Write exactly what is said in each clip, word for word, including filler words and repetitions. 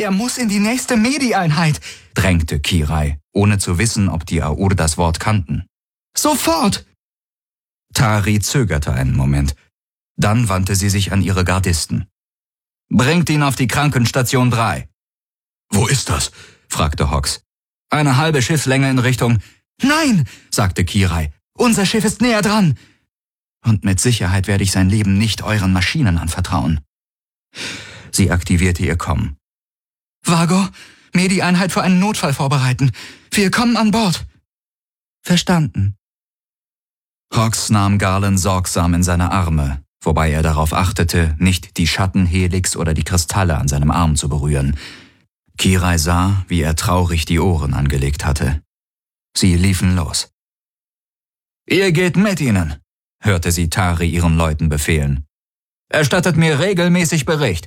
Er muss in die nächste Medi-Einheit, drängte Kirai, ohne zu wissen, ob die Aur das Wort kannten. Sofort! Tari zögerte einen Moment. Dann wandte sie sich an ihre Gardisten. Bringt ihn auf die Krankenstation drei. Wo ist das? Fragte Hawks. Eine halbe Schiffslänge in Richtung... Nein, sagte Kirai. Unser Schiff ist näher dran. Und mit Sicherheit werde ich sein Leben nicht euren Maschinen anvertrauen. Sie aktivierte ihr Comm. Vago, Medi-Einheit für einen Notfall vorbereiten. Wir kommen an Bord. Verstanden. Hawks nahm Garland sorgsam in seine Arme, wobei er darauf achtete, nicht die Schattenhelix oder die Kristalle an seinem Arm zu berühren. Kirai sah, wie er traurig die Ohren angelegt hatte. Sie liefen los. »Ihr geht mit ihnen«, hörte sie Tari ihren Leuten befehlen. »Erstattet mir regelmäßig Bericht.«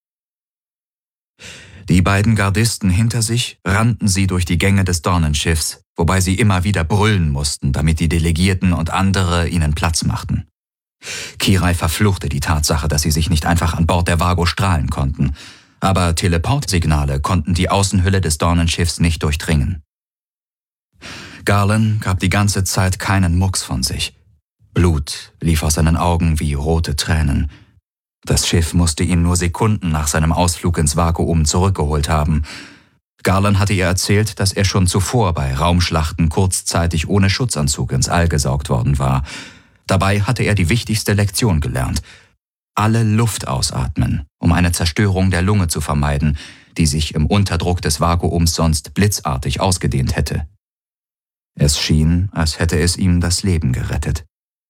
Die beiden Gardisten hinter sich rannten sie durch die Gänge des Dornenschiffs, wobei sie immer wieder brüllen mussten, damit die Delegierten und andere ihnen Platz machten. Kirai verfluchte die Tatsache, dass sie sich nicht einfach an Bord der Vago strahlen konnten, aber Teleportsignale konnten die Außenhülle des Dornenschiffs nicht durchdringen. Garland gab die ganze Zeit keinen Mucks von sich. Blut lief aus seinen Augen wie rote Tränen. Das Schiff musste ihn nur Sekunden nach seinem Ausflug ins Vakuum zurückgeholt haben. Garland hatte ihr erzählt, dass er schon zuvor bei Raumschlachten kurzzeitig ohne Schutzanzug ins All gesaugt worden war. Dabei hatte er die wichtigste Lektion gelernt. Alle Luft ausatmen, um eine Zerstörung der Lunge zu vermeiden, die sich im Unterdruck des Vakuums sonst blitzartig ausgedehnt hätte. Es schien, als hätte es ihm das Leben gerettet.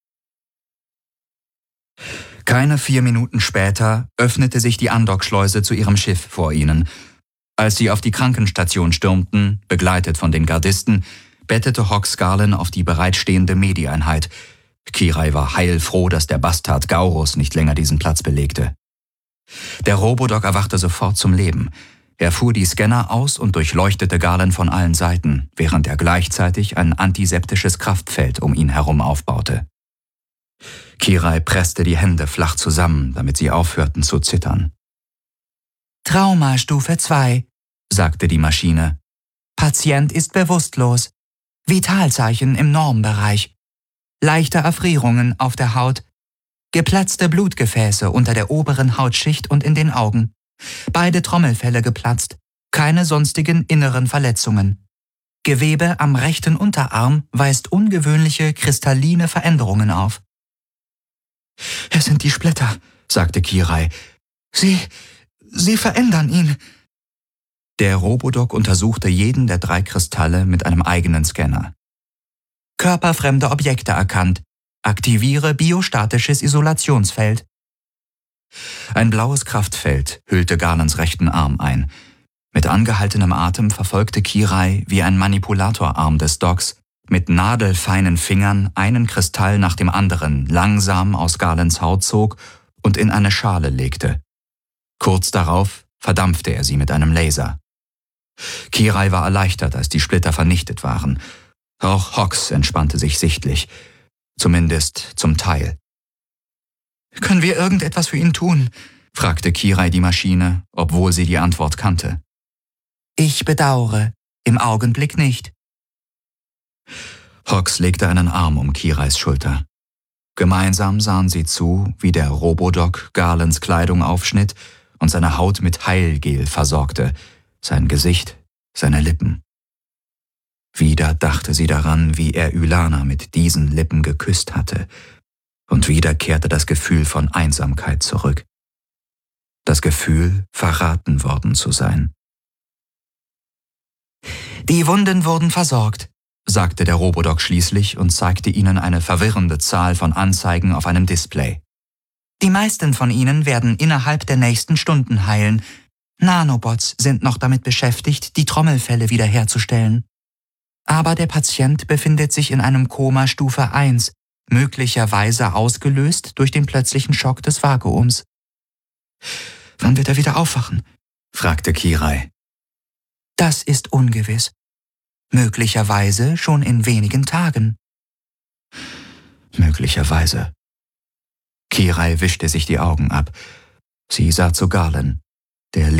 Keine vier Minuten später öffnete sich die Andockschleuse zu ihrem Schiff vor ihnen. Als sie auf die Krankenstation stürmten, begleitet von den Gardisten, bettete Hawks Garland auf die bereitstehende Medi-Einheit. Kirai war heilfroh, dass der Bastard Gaurus nicht länger diesen Platz belegte. Der Robodoc erwachte sofort zum Leben. Er fuhr die Scanner aus und durchleuchtete Garland von allen Seiten, während er gleichzeitig ein antiseptisches Kraftfeld um ihn herum aufbaute. Kirai presste die Hände flach zusammen, damit sie aufhörten zu zittern. Traumastufe zwei, sagte die Maschine. Patient ist bewusstlos. Vitalzeichen im Normbereich. Leichte Erfrierungen auf der Haut. Geplatzte Blutgefäße unter der oberen Hautschicht und in den Augen. Beide Trommelfelle geplatzt. Keine sonstigen inneren Verletzungen. Gewebe am rechten Unterarm weist ungewöhnliche kristalline Veränderungen auf. Es sind die Splitter, sagte Kirai. Sie, sie verändern ihn. Der Robodoc untersuchte jeden der drei Kristalle mit einem eigenen Scanner. Körperfremde Objekte erkannt. Aktiviere biostatisches Isolationsfeld. Ein blaues Kraftfeld hüllte Garlands rechten Arm ein. Mit angehaltenem Atem verfolgte Kirai, wie ein Manipulatorarm des Docs mit nadelfeinen Fingern einen Kristall nach dem anderen langsam aus Garlands Haut zog und in eine Schale legte. Kurz darauf verdampfte er sie mit einem Laser. Kirai war erleichtert, als die Splitter vernichtet waren. Auch Hawks entspannte sich sichtlich, zumindest zum Teil. »Können wir irgendetwas für ihn tun?« fragte Kirai die Maschine, obwohl sie die Antwort kannte. »Ich bedauere, im Augenblick nicht.« Hawks legte einen Arm um Kirais Schulter. Gemeinsam sahen sie zu, wie der Robodoc Garlands Kleidung aufschnitt und seine Haut mit Heilgel versorgte, sein Gesicht, seine Lippen. Wieder dachte sie daran, wie er Ylana mit diesen Lippen geküsst hatte, und wieder kehrte das Gefühl von Einsamkeit zurück. Das Gefühl, verraten worden zu sein. »Die Wunden wurden versorgt«, sagte der Robodoc schließlich und zeigte ihnen eine verwirrende Zahl von Anzeigen auf einem Display. »Die meisten von ihnen werden innerhalb der nächsten Stunden heilen. Nanobots sind noch damit beschäftigt, die Trommelfelle wiederherzustellen. Aber der Patient befindet sich in einem Koma Stufe eins, möglicherweise ausgelöst durch den plötzlichen Schock des Vakuums.« »Wann wird er wieder aufwachen?« fragte Kirai. »Das ist ungewiss. Möglicherweise schon in wenigen Tagen.« »Möglicherweise.« Kirai wischte sich die Augen ab. Sie sah zu Garland. Der